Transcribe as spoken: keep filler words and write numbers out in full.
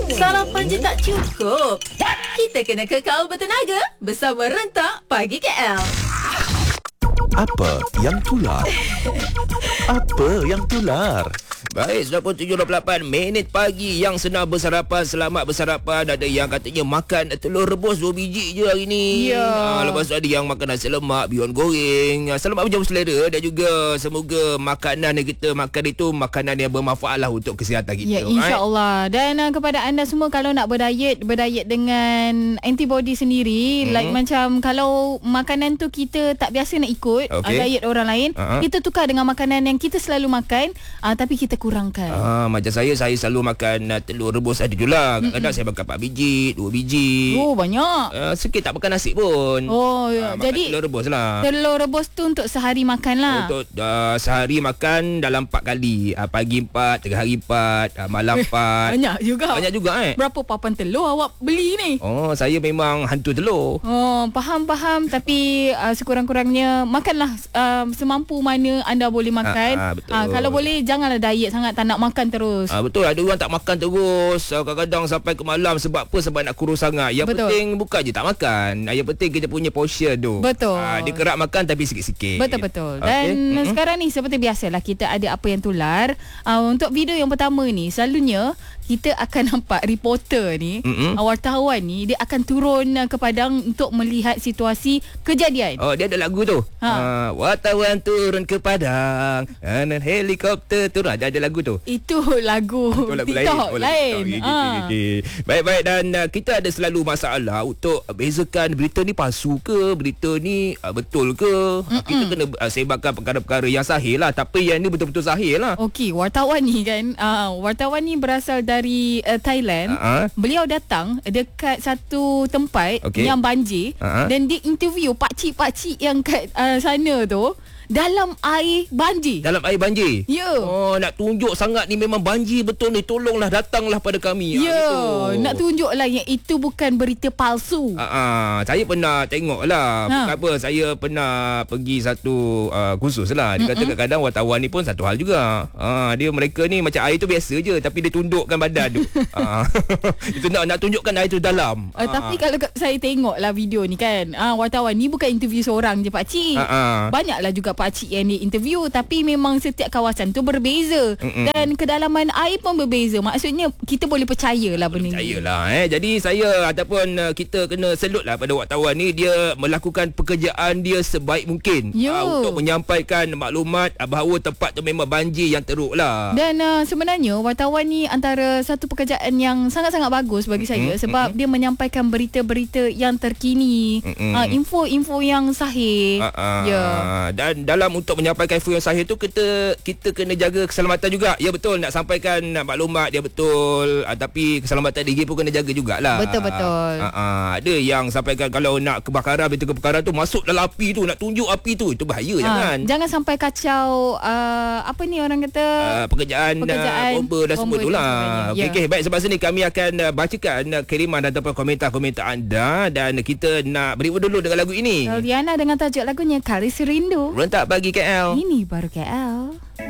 Sarapan je tak cukup. Kita kena kekal bertenaga bersama Rentak Pagi K L. Apa yang tular? Apa yang tular? Baik, sudah pun tujuh dua puluh lapan minit pagi. Yang senang bersarapan, selamat bersarapan. Ada yang katanya makan telur rebus dua biji je hari ni. Ya. Ha, lepas tu ada yang makan nasi lemak, bihun goreng. Ha, selamat berjam selera. Dan juga semoga makanan yang kita makan itu makanan yang bermanfaat lah untuk kesihatan kita. Ya, insya-Allah. Dan uh, kepada anda semua, kalau nak berdiet, berdiet dengan antibody sendiri, hmm. like macam kalau makanan tu kita tak biasa nak ikut, okay. uh, diet orang lain, uh-huh. kita tukar dengan makanan yang kita selalu makan, uh, tapi kita kurangkan. Ah, macam saya, saya selalu makan uh, telur rebus ada je lah. Kadang-kadang saya makan empat biji, dua biji. Oh, banyak. Uh, sikit tak makan nasi pun. Oh, ya. Uh, Jadi telur rebus lah. Telur rebus tu untuk sehari makan lah. Untuk uh, sehari makan dalam empat kali. Uh, pagi empat, tengah hari empat, uh, malam empat. Banyak juga. Banyak juga eh. Berapa papan telur awak beli ni? Oh, saya memang hantu telur. Oh, faham-faham. Tapi uh, sekurang-kurangnya makanlah uh, semampu mana anda boleh makan. Ah, ah, betul. Uh, kalau boleh janganlah diet sangat, tak nak makan terus. Ah, betul, ada orang tak makan terus. Ah, kadang-kadang sampai ke malam. Sebab apa? Sebab nak kurus sangat. Yang betul. Penting bukan je tak makan. Ah, yang penting kita punya portion tu. Betul. Ah, dia kerap makan tapi sikit-sikit. Betul-betul. Okay. Dan mm-hmm. sekarang ni seperti biasalah kita ada apa yang tular. Uh, untuk video yang pertama ni, selalunya kita akan nampak reporter ni, mm-hmm. uh, wartawan ni, dia akan turun uh, ke padang untuk melihat situasi kejadian. Oh, dia ada lagu tu. Ha. Uh, wartawan turun ke padang. Dan helikopter turun. Dia ada lagu tu. Itu lagu, Itu lagu TikTok lain. Oh, lain. TikTok. Okay, Ha. okay, okay. Baik-baik, dan uh, kita ada selalu masalah untuk bezakan berita ni palsu ke, berita ni uh, betul ke. Uh, kita kena uh, sebarkan perkara-perkara yang sahih lah. Tapi yang ni betul-betul sahih lah. Okey, wartawan ni kan, uh, wartawan ni berasal dari uh, Thailand. Uh-huh. Beliau datang dekat satu tempat okay. yang banjir, uh-huh. dan dia interview pakcik-pakcik yang kat uh, sana tu dalam air banjir. Dalam air banjir? Ya. Oh, nak tunjuk sangat ni memang banjir betul ni. Tolonglah datanglah pada kami. Ya. Ha, nak tunjuklah yang itu bukan berita palsu. Ha, ha, saya pernah tengok lah. Ha. Apa, saya pernah pergi satu uh, kursus lah. Dia kata kadang-kadang wartawan ni pun satu hal juga. Ha, dia mereka ni macam air tu biasa je. Tapi dia tundukkan badan tu. Ha. Itu nak, nak tunjukkan air tu dalam. Uh, ha. Tapi kalau saya tengok lah video ni kan, uh, wartawan ni bukan interview seorang je pakcik. Ha, ha. Banyaklah juga pakcik yang diinterview, tapi memang setiap kawasan tu berbeza. Mm-mm. Dan kedalaman air pun berbeza. Maksudnya kita boleh percayalah benda ni. Percayalah eh. Jadi saya ataupun uh, kita kena salute lah pada wartawan ni. Dia melakukan pekerjaan dia sebaik mungkin uh, untuk menyampaikan maklumat uh, bahawa tempat tu memang banjir yang teruk lah. Dan uh, sebenarnya wartawan ni antara satu pekerjaan yang sangat-sangat bagus bagi saya, mm-hmm. sebab mm-hmm. dia menyampaikan berita-berita yang terkini, mm-hmm. uh, info-info yang sahih. Uh-uh. Ya. Dan dalam untuk menyampaikan info yang sahih tu, kita kita kena jaga keselamatan juga. Ya betul, nak sampaikan nak maklumat dia betul, uh, tapi keselamatan diri pun kena jaga jugalah. Betul-betul. Uh, uh, ada yang sampaikan kalau nak kebakaran, berita kebakaran tu masuk dalam api tu, nak tunjuk api tu, itu bahaya. uh, jangan. Jangan sampai kacau uh, apa ni orang kata uh, pekerjaan, pekerjaan uh, bomba dan semua tu lah. Okey, okay, baik, sebab sini kami akan uh, bacakan uh, kiriman ataupun komentar-komentar anda, dan kita nak beri dulu dengan lagu ini. Liana dengan tajuk lagunya Kali Serindu. Rentak Pagi K L. Ini baru K L.